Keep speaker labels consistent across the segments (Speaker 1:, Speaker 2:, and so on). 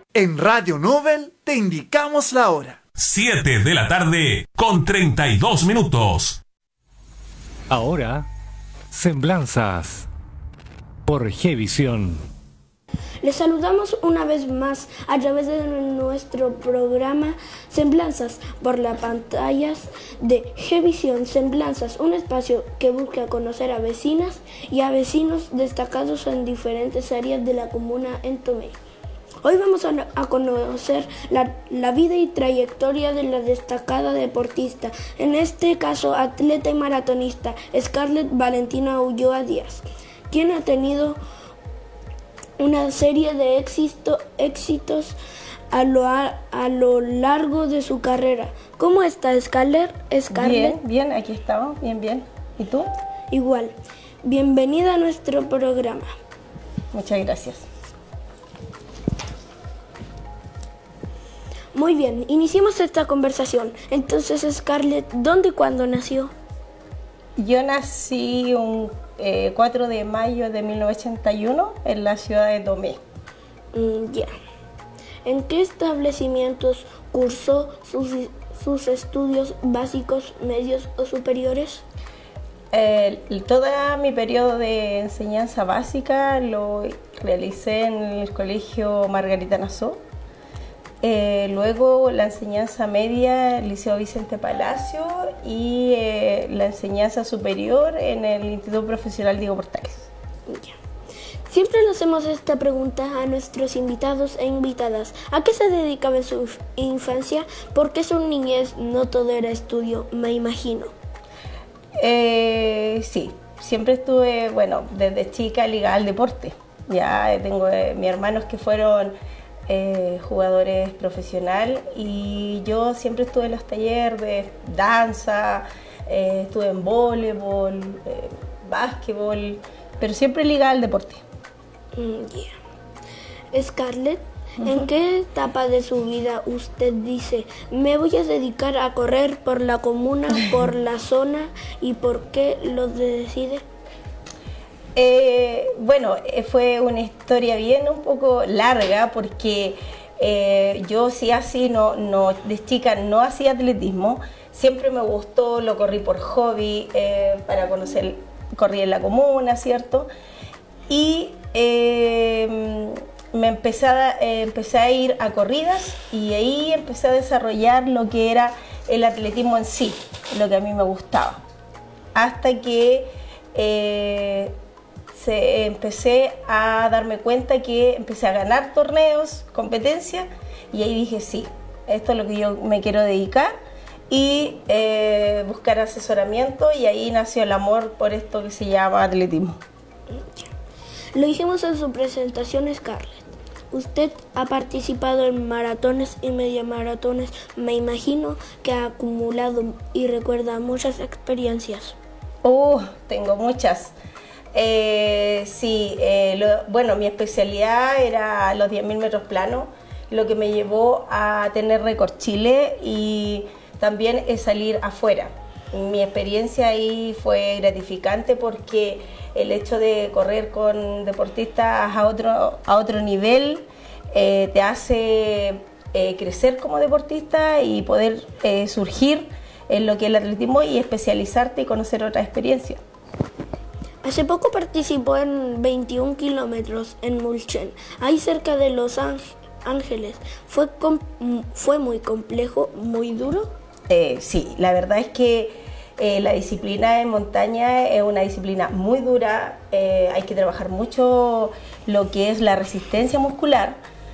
Speaker 1: En Radio Nobel te indicamos la hora.
Speaker 2: 7 de la tarde con 32 minutos.
Speaker 3: Ahora, Semblanzas por Gevisión.
Speaker 4: Les saludamos una vez más a través de nuestro programa Semblanzas por las pantallas de Gevisión. Semblanzas, un espacio que busca conocer a vecinas y a vecinos destacados en diferentes áreas de la comuna en Tomé. Hoy vamos a conocer la vida y trayectoria de la destacada deportista, en este caso atleta y maratonista, Scarlett Valentina Ulloa Díaz, quien ha tenido una serie de éxitos a lo largo de su carrera. ¿Cómo está Scarlett?
Speaker 5: Bien, aquí estamos, bien. ¿Y tú?
Speaker 4: Igual. Bienvenida a nuestro programa.
Speaker 5: Muchas gracias.
Speaker 4: Muy bien, iniciemos esta conversación. Entonces, Scarlett, ¿dónde y cuándo nació?
Speaker 5: Yo nací un 4 de mayo de 1981 en la ciudad de Tomé.
Speaker 4: Ya. ¿En qué establecimientos cursó sus estudios básicos, medios o superiores?
Speaker 5: Todo mi periodo de enseñanza básica lo realicé en el colegio Margarita Nassau. Luego la enseñanza media, el Liceo Vicente Palacio, y la enseñanza superior en el Instituto Profesional Diego Portales.
Speaker 4: Ya. Siempre le hacemos esta pregunta a nuestros invitados e invitadas. ¿A qué se dedicaba en su infancia? ¿Por qué su niñez no todo era estudio, me imagino?
Speaker 5: Sí, siempre estuve, desde chica ligada al deporte. Ya tengo mis hermanos que fueron jugadores profesionales y yo siempre estuve en los talleres de danza, estuve en voleibol, básquetbol, pero siempre ligada al deporte.
Speaker 4: Scarlett, ¿en qué etapa de su vida usted dice, me voy a dedicar a correr por la comuna, por la zona, y por qué lo decide?
Speaker 5: Fue una historia bien un poco larga porque yo sí así, de chica no hacía atletismo, siempre me gustó, lo corrí por hobby, para conocer, corrí en la comuna, ¿cierto? Y empecé a ir a corridas y ahí empecé a desarrollar lo que era el atletismo en sí, lo que a mí me gustaba, hasta que empecé a darme cuenta que empecé a ganar torneos, competencias, y ahí dije sí, esto es lo que yo me quiero dedicar, y buscar asesoramiento, y ahí nació el amor por esto que se llama atletismo.
Speaker 4: Lo dijimos en su presentación, Scarlett. Usted ha participado en maratones y media maratones, me imagino que ha acumulado y recuerda muchas experiencias.
Speaker 5: Tengo muchas. Mi especialidad era los 10.000 metros planos, lo que me llevó a tener récord Chile y también salir afuera. Mi experiencia ahí fue gratificante porque el hecho de correr con deportistas a otro nivel te hace crecer como deportista y poder surgir en lo que es el atletismo y especializarte y conocer otras experiencias.
Speaker 4: Hace poco participó en 21 kilómetros en Mulchen, ahí cerca de Los Ángeles. ¿Fue muy complejo, muy duro?
Speaker 5: Sí, la verdad es que la disciplina en montaña es una disciplina muy dura, hay que trabajar mucho lo que es la resistencia muscular.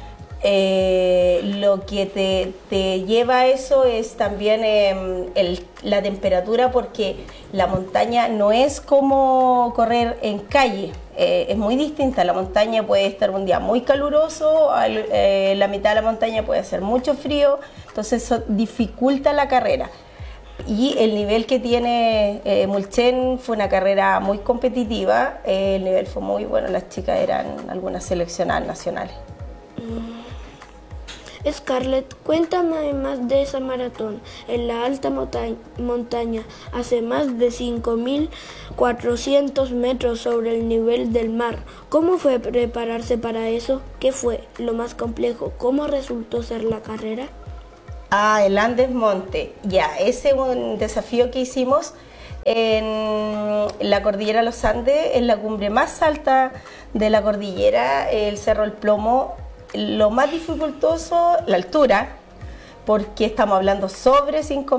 Speaker 5: Lo que te lleva a eso es también la temperatura, porque la montaña no es como correr en calle, es muy distinta. La montaña puede estar un día muy caluroso, la mitad de la montaña puede hacer mucho frío, entonces eso dificulta la carrera. Y el nivel que tiene Mulchen fue una carrera muy competitiva, el nivel fue muy bueno, las chicas eran algunas seleccionadas nacionales.
Speaker 4: Scarlett, cuéntame más de esa maratón en la alta montaña, hace más de 5.400 metros sobre el nivel del mar. ¿Cómo fue prepararse para eso? ¿Qué fue lo más complejo? ¿Cómo resultó ser la carrera?
Speaker 5: El Andes Monte. Ya, ese es un desafío que hicimos en la cordillera de los Andes, en la cumbre más alta de la cordillera, el Cerro El Plomo. Lo más dificultoso, la altura, porque estamos hablando sobre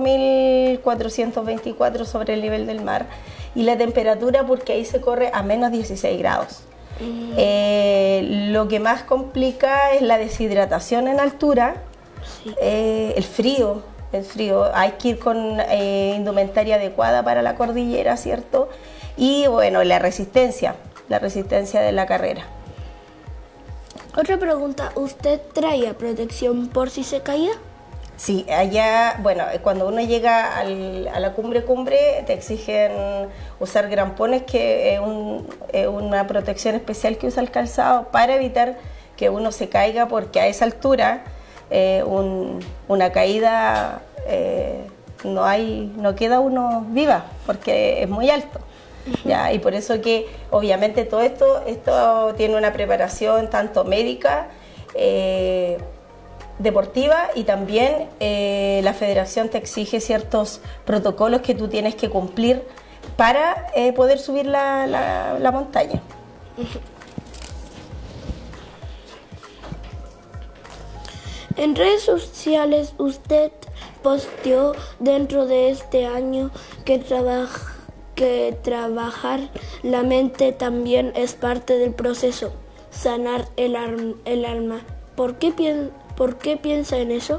Speaker 5: 5.424 sobre el nivel del mar, y la temperatura, porque ahí se corre a menos 16 grados. Lo que más complica es la deshidratación en altura, el frío. Hay que ir con indumentaria adecuada para la cordillera, ¿cierto? Y bueno, la resistencia de la carrera.
Speaker 4: Otra pregunta, ¿usted traía protección por si se caía?
Speaker 5: Sí, allá, bueno, cuando uno llega a la cumbre, te exigen usar grampones, que es una protección especial que usa el calzado para evitar que uno se caiga, porque a esa altura una caída no queda uno viva, porque es muy alto. Ya, y por eso que obviamente todo esto tiene una preparación tanto médica, deportiva, y también la federación te exige ciertos protocolos que tú tienes que cumplir para poder subir la montaña.
Speaker 4: En redes sociales usted posteó dentro de este año que trabajar la mente también es parte del proceso, sanar el alma. ¿Por qué piensa en eso?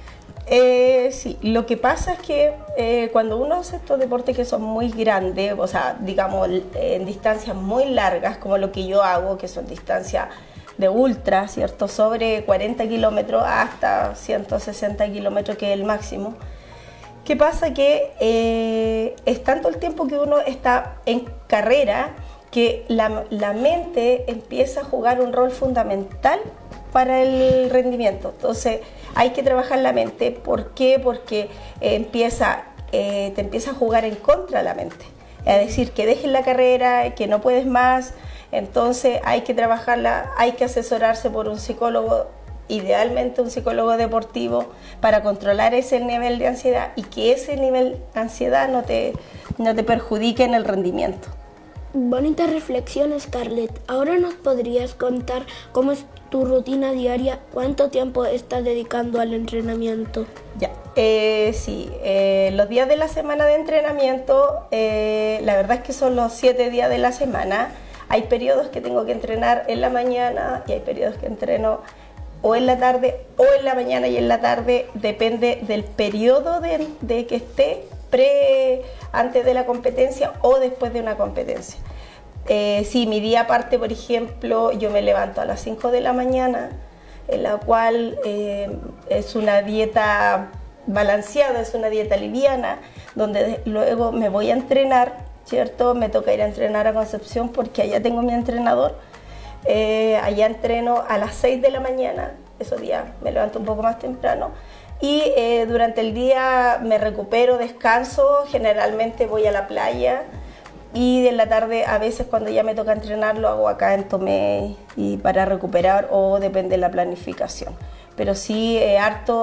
Speaker 5: Sí, lo que pasa es que cuando uno hace estos deportes que son muy grandes, o sea, digamos, en distancias muy largas, como lo que yo hago, que son distancias de ultra, ¿cierto? Sobre 40 kilómetros hasta 160 kilómetros, que es el máximo. ¿Qué pasa? Que es tanto el tiempo que uno está en carrera que la mente empieza a jugar un rol fundamental para el rendimiento. Entonces hay que trabajar la mente. ¿Por qué? Porque te empieza a jugar en contra la mente. Es decir, que dejes la carrera, que no puedes más. Entonces hay que trabajarla, hay que asesorarse por un psicólogo, idealmente un psicólogo deportivo, para controlar ese nivel de ansiedad y que ese nivel de ansiedad no te perjudique en el rendimiento.
Speaker 4: Bonita reflexión, Scarlett. Ahora nos podrías contar cómo es tu rutina diaria, cuánto tiempo estás dedicando al entrenamiento.
Speaker 5: Ya, sí, los días de la semana de entrenamiento, la verdad es que son los 7 días de la semana. Hay periodos que tengo que entrenar en la mañana y hay periodos que entreno o en la tarde o en la mañana y en la tarde, depende del periodo de que esté antes de la competencia o después de una competencia. Sí, mi día parte, por ejemplo, yo me levanto a las 5 de la mañana, en la cual es una dieta balanceada, es una dieta liviana, donde luego me voy a entrenar, ¿cierto? Me toca ir a entrenar a Concepción porque allá tengo mi entrenador. Allá entreno a las 6 de la mañana, esos días me levanto un poco más temprano, y durante el día me recupero, descanso, generalmente voy a la playa, y en la tarde a veces cuando ya me toca entrenar lo hago acá en Tomé y para recuperar, o depende de la planificación. Pero sí, harto,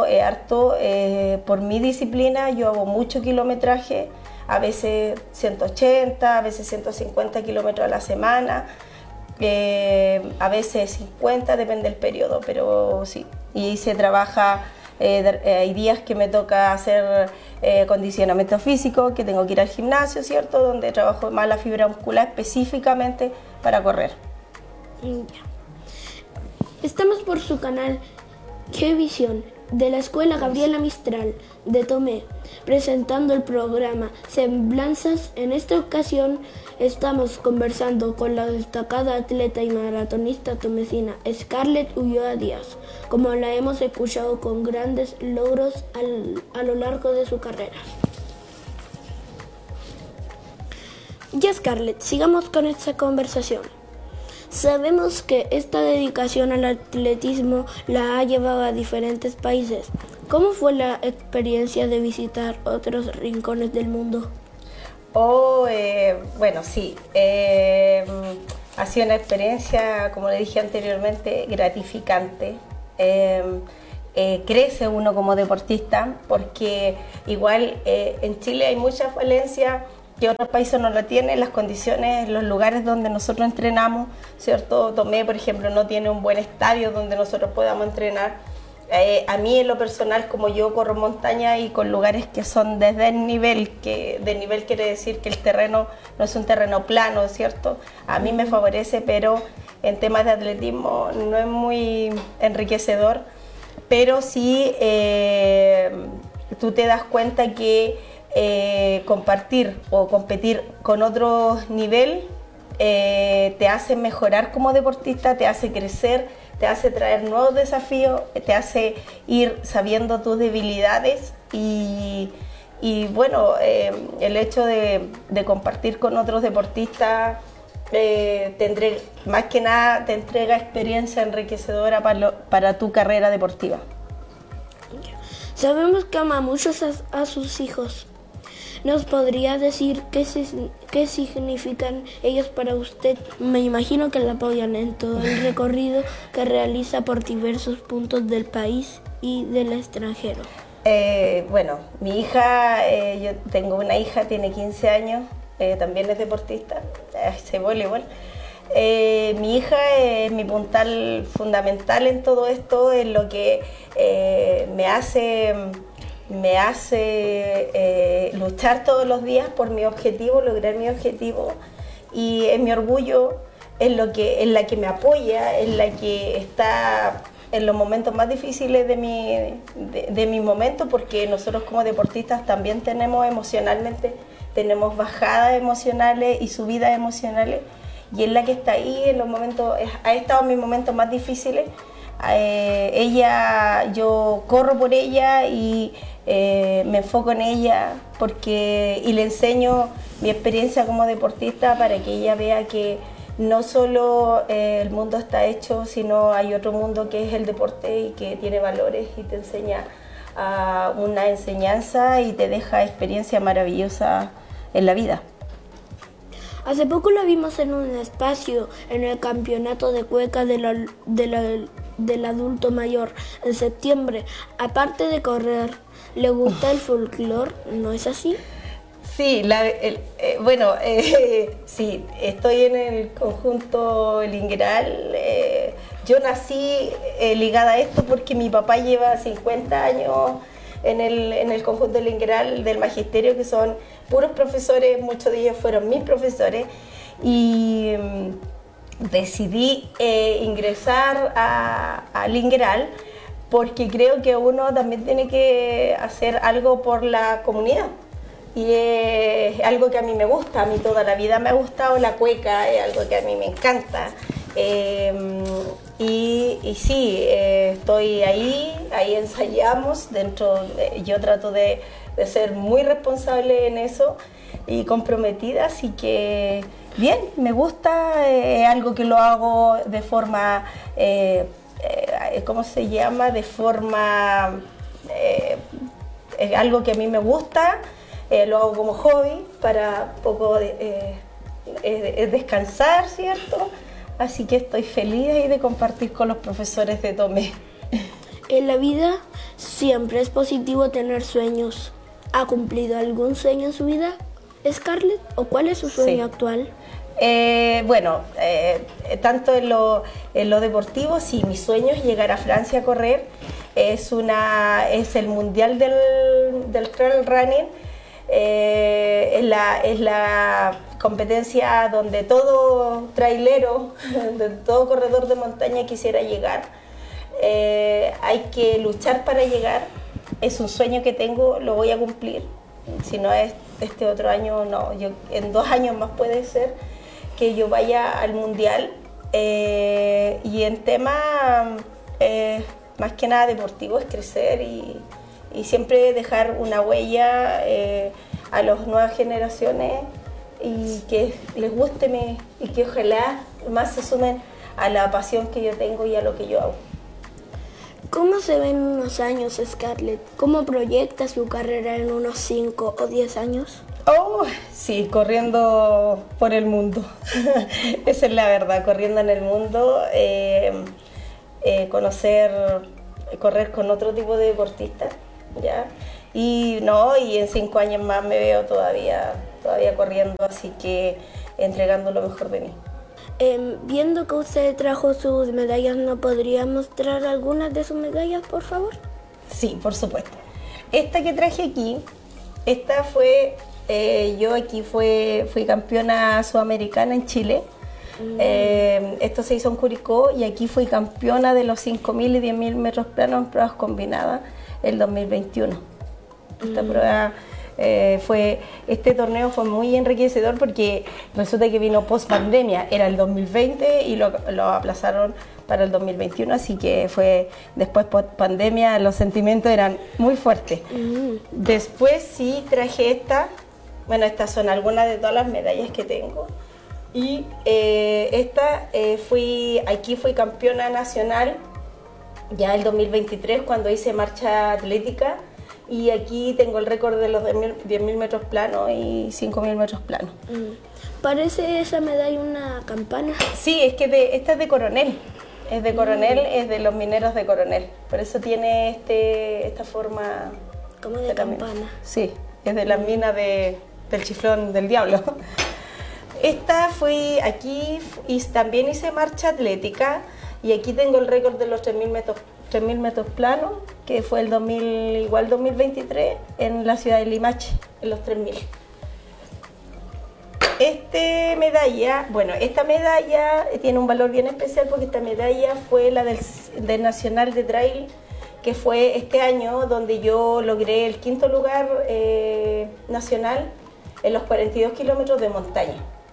Speaker 5: por mi disciplina yo hago mucho kilometraje, a veces 180, a veces 150 kilómetros a la semana, a veces 50, depende del periodo, pero sí. Y se trabaja, hay días que me toca hacer condicionamiento físico, que tengo que ir al gimnasio, ¿cierto? Donde trabajo más la fibra muscular específicamente para correr.
Speaker 4: Estamos por su canal G-Visión, de la Escuela Gabriela Mistral de Tomé, presentando el programa Semblanzas. En esta ocasión estamos conversando con la destacada atleta y maratonista tomecina Scarlett Ulloa Díaz, como la hemos escuchado con grandes logros a lo largo de su carrera. Ya, Scarlett, sigamos con esta conversación. Sabemos que esta dedicación al atletismo la ha llevado a diferentes países. ¿Cómo fue la experiencia de visitar otros rincones del mundo?
Speaker 5: Bueno, sí. Ha sido una experiencia, como le dije anteriormente, gratificante. Crece uno como deportista porque igual en Chile hay muchas falencias que otros países no la tienen, las condiciones, los lugares donde nosotros entrenamos, ¿cierto? Tomé, por ejemplo, no tiene un buen estadio donde nosotros podamos entrenar. A mí en lo personal, como yo corro montaña y con lugares que son desde el nivel, que de nivel quiere decir que el terreno no es un terreno plano, ¿cierto? A mí me favorece, pero en temas de atletismo no es muy enriquecedor, pero sí tú te das cuenta que compartir o competir con otro nivel te hace mejorar como deportista, te hace crecer, te hace traer nuevos desafíos, te hace ir sabiendo tus debilidades y bueno, el hecho de compartir con otros deportistas más que nada te entrega experiencia enriquecedora para tu carrera deportiva.
Speaker 4: Sabemos que ama mucho a sus hijos. ¿Nos podría decir qué significan ellos para usted? Me imagino que la apoyan en todo el recorrido que realiza por diversos puntos del país y del extranjero.
Speaker 5: Bueno, mi hija, yo tengo una hija, tiene 15 años, también es deportista, hace voleibol. Mi hija es mi puntal fundamental en todo esto, en lo que me hace luchar todos los días por mi objetivo, lograr mi objetivo, y es mi orgullo, en la que me apoya, en la que está en los momentos más difíciles de mi momento, porque nosotros como deportistas también tenemos bajadas emocionales y subidas emocionales, y es la que está ahí en los momentos, ha estado en mis momentos más difíciles. Yo corro por ella y me enfoco en ella y le enseño mi experiencia como deportista para que ella vea que no solo el mundo está hecho, sino hay otro mundo que es el deporte y que tiene valores y te enseña una enseñanza y te deja experiencia maravillosa en la vida.
Speaker 4: Hace poco lo vimos en un espacio en el campeonato de cueca del adulto mayor en septiembre. Aparte de correr, ¿le gusta el folclore? ¿No es así?
Speaker 5: Sí, sí, estoy en el conjunto Lingueral. Yo nací ligada a esto porque mi papá lleva 50 años en el conjunto Lingueral del magisterio, que son puros profesores, muchos de ellos fueron mis profesores, y decidí ingresar a Lingueral porque creo que uno también tiene que hacer algo por la comunidad. Y es algo que a mí me gusta, a mí toda la vida me ha gustado la cueca, es algo que a mí me encanta. Y sí, estoy ahí ensayamos, yo trato de ser muy responsable en eso y comprometida, así que bien, me gusta, es algo que lo hago de forma, ¿cómo se llama? De forma, es algo que a mí me gusta. Lo hago como hobby para poco descansar, ¿cierto? Así que estoy feliz ahí de compartir con los profesores de Tomé.
Speaker 4: En la vida siempre es positivo tener sueños. ¿Ha cumplido algún sueño en su vida, Scarlett? ¿O cuál es su sueño actual?
Speaker 5: Tanto en lo deportivo, sí, mi sueño es llegar a Francia a correr. Es el mundial del trail running. Es la competencia donde todo trailero, donde todo corredor de montaña quisiera llegar. Hay que luchar para llegar. Es un sueño que tengo, lo voy a cumplir. Si no es este otro año, no. En 2 años más puede ser que yo vaya al mundial. Y en tema más que nada deportivo es crecer y siempre dejar una huella a las nuevas generaciones y que les guste y que ojalá más se sumen a la pasión que yo tengo y a lo que yo hago.
Speaker 4: ¿Cómo se ven unos años, Scarlett? ¿Cómo proyecta su carrera en unos 5 o 10 años?
Speaker 5: Oh, sí, corriendo por el mundo. Esa es la verdad, corriendo en el mundo, correr con otro tipo de deportistas, ¿ya? Y en 5 años más me veo todavía corriendo, así que entregando lo mejor de mí.
Speaker 4: Viendo que usted trajo sus medallas, ¿no podría mostrar algunas de sus medallas, por favor?
Speaker 5: Sí, por supuesto. Esta que traje aquí, esta fue, yo aquí fui campeona sudamericana en Chile. Esto se hizo en Curicó y aquí fui campeona de los 5.000 y 10.000 metros planos en pruebas combinadas el 2021. Esta prueba este torneo fue muy enriquecedor porque resulta que vino post pandemia, era el 2020 y lo aplazaron para el 2021, así que fue después post pandemia, los sentimientos eran muy fuertes. Después sí traje estas son algunas de todas las medallas que tengo. Y aquí fui campeona nacional ya el 2023 cuando hice marcha atlética, y aquí tengo el récord de los 10.000 metros planos y 5.000 metros planos.
Speaker 4: ¿Parece esa medalla una campana?
Speaker 5: Sí, es que esta es de Coronel, es de los mineros de Coronel, por eso tiene esta forma
Speaker 4: como de campana.
Speaker 5: Sí, es de las minas del Chiflón del Diablo. Fui aquí y también hice marcha atlética, y aquí tengo el récord de los 3.000 metros planos, que fue el 2023 en la ciudad de Limache, en los 3.000. Esta medalla tiene un valor bien especial porque esta medalla fue la del Nacional de Trail, que fue este año, donde yo logré el 5.º lugar nacional en los 42 kilómetros de montaña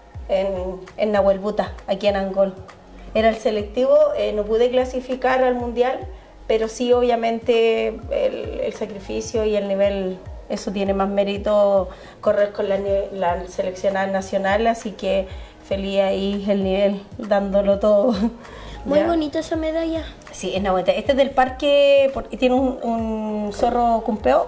Speaker 5: en Nahuelbuta, aquí en Angol. Era el selectivo, no pude clasificar al mundial, pero sí, obviamente, el sacrificio y el nivel, eso tiene más mérito, correr con la seleccionada nacional, así que feliz ahí el nivel, dándolo todo.
Speaker 4: Muy bonita esa medalla.
Speaker 5: Sí, es una bonita. Este es del parque, tiene un zorro cumpeo,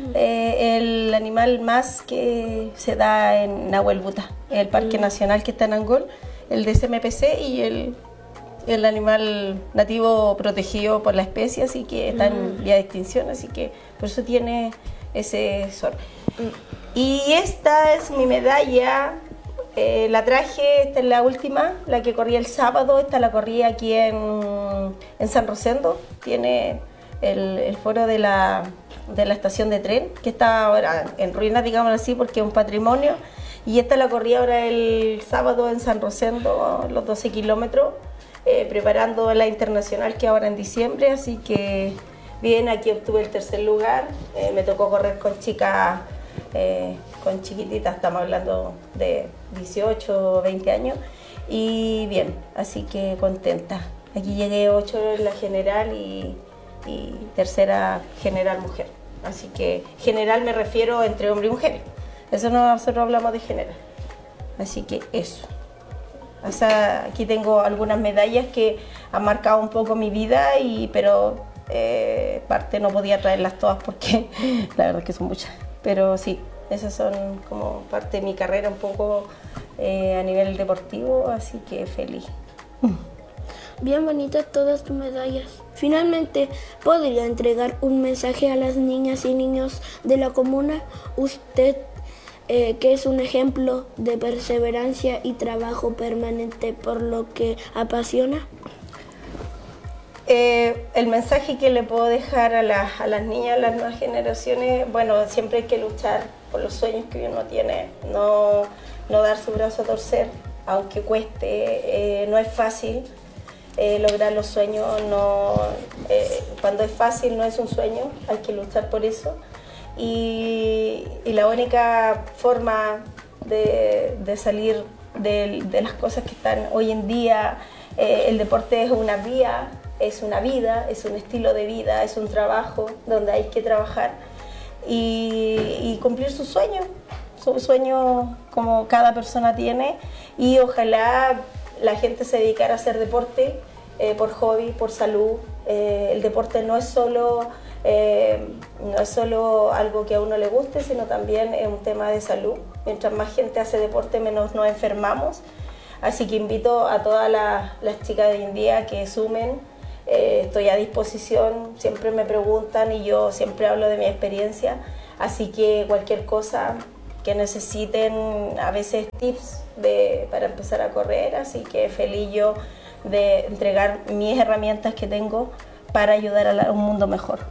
Speaker 5: el animal más que se da en Nahuelbuta, el parque nacional que está en Angol, el DSMPC, y el animal nativo protegido por la especie, así que está en vía de extinción, así que por eso tiene ese zorro. Y esta es mi medalla. La traje, esta es la última, la que corrí el sábado, esta la corrí aquí en San Rosendo, tiene el foro de la estación de tren, que está ahora en ruinas, digamos así, porque es un patrimonio, y esta la corrí ahora el sábado en San Rosendo, los 12 kilómetros, preparando la internacional que ahora en diciembre, así que bien, aquí obtuve el 3.er lugar, me tocó correr con chicas, con chiquititas, estamos hablando de 18 o 20 años, y bien, así que contenta. Aquí llegué 8 en la general y 3.ª general mujer, así que general me refiero entre hombre y mujeres, eso no, nosotros hablamos de general, así que eso. O sea, aquí tengo algunas medallas que han marcado un poco mi vida, pero parte no podía traerlas todas porque la verdad es que son muchas, pero sí, esas son como parte de mi carrera un poco a nivel deportivo, así que feliz.
Speaker 4: Bien bonitas todas tus medallas. Finalmente, ¿podría entregar un mensaje a las niñas y niños de la comuna? Usted, que es un ejemplo de perseverancia y trabajo permanente por lo que apasiona.
Speaker 5: El mensaje que le puedo dejar a las niñas, a las nuevas generaciones, bueno, siempre hay que luchar por los sueños que uno tiene, no dar su brazo a torcer, aunque cueste, no es fácil lograr los sueños, cuando es fácil no es un sueño, hay que luchar por eso, y la única forma de salir de las cosas que están hoy en día, el deporte es una vía, es una vida, es un estilo de vida, es un trabajo donde hay que trabajar y cumplir su sueño como cada persona tiene, y ojalá la gente se dedicara a hacer deporte por hobby, por salud. El deporte no es solo algo que a uno le guste, sino también es un tema de salud. Mientras más gente hace deporte, menos nos enfermamos. Así que invito a todas las chicas de hoy en día que sumen. Estoy a disposición, siempre me preguntan y yo siempre hablo de mi experiencia. Así que cualquier cosa que necesiten, a veces tips para empezar a correr. Así que feliz yo de entregar mis herramientas que tengo para ayudar a un mundo mejor.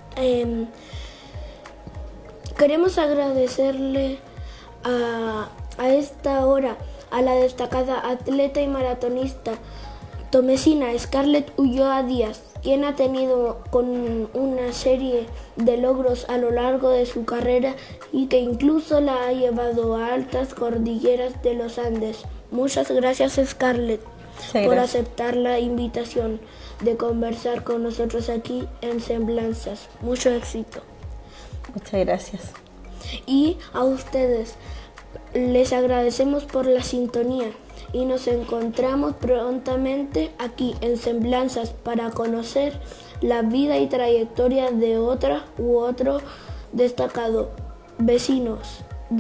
Speaker 4: Queremos agradecerle a esta hora a la destacada atleta y maratonista tomesina Scarlett Ulloa Díaz, quien ha tenido con una serie de logros a lo largo de su carrera y que incluso la ha llevado a altas cordilleras de los Andes. Muchas gracias, Scarlett, por aceptar la invitación de conversar con nosotros aquí en Semblanzas. Mucho éxito.
Speaker 5: Muchas gracias.
Speaker 4: Y a ustedes les agradecemos por la sintonía y nos encontramos prontamente aquí en Semblanzas para conocer la vida y trayectoria de otra u otro destacados vecinos.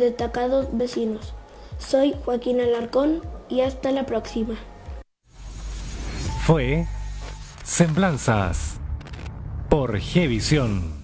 Speaker 4: Soy Joaquín Alarcón y hasta la próxima.
Speaker 3: Fue Semblanzas por Gevisión.